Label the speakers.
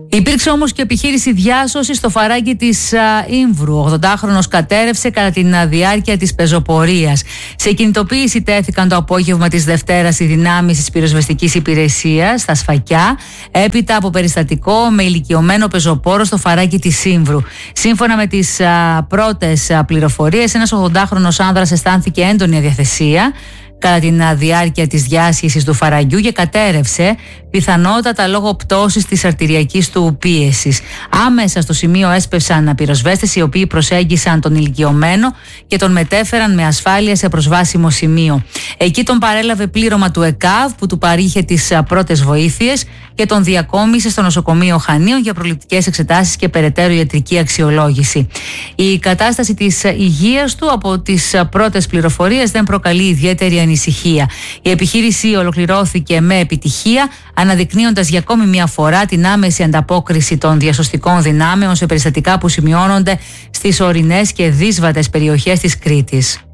Speaker 1: Υπήρξε όμως και επιχείρηση διάσωσης στο φαράγγι της Ήμβρου. Ο 80χρονος κατέρευσε κατά τη διάρκεια της πεζοπορίας. Σε κινητοποίηση τέθηκαν το απόγευμα της Δευτέρας οι δυνάμεις της πυροσβεστικής υπηρεσίας στα Σφακιά, έπειτα από περιστατικό με ηλικιωμένο πεζοπόρο στο φαράγγι της Ήμβρου. Σύμφωνα με τις πρώτες πληροφορίες, ένας 80χρονος άνδρας αισθάνθηκε έντονη αδιαθεσία κατά τη διάρκεια της διάσχεσης του φαραγγιού και κατέρευσε, πιθανότατα λόγω πτώσης της αρτηριακής του πίεσης. Άμεσα στο σημείο έσπευσαν πυροσβέστες, οι οποίοι προσέγγισαν τον ηλικιωμένο και τον μετέφεραν με ασφάλεια σε προσβάσιμο σημείο. Εκεί τον παρέλαβε πλήρωμα του ΕΚΑΒ που του παρήχε τις πρώτες βοήθειες και τον διακόμισε στο νοσοκομείο Χανίων για προληπτικές εξετάσεις και περαιτέρω ιατρική αξιολόγηση. Η κατάσταση της υγείας του από τις πρώτες πληροφορίες δεν προκαλεί ιδιαίτερη ανησυχία. Η επιχείρηση ολοκληρώθηκε με επιτυχία, αναδεικνύοντας για ακόμη μια φορά την άμεση ανταπόκριση των διασωστικών δυνάμεων σε περιστατικά που σημειώνονται στις ορεινές και δύσβατες περιοχές της Κρήτης.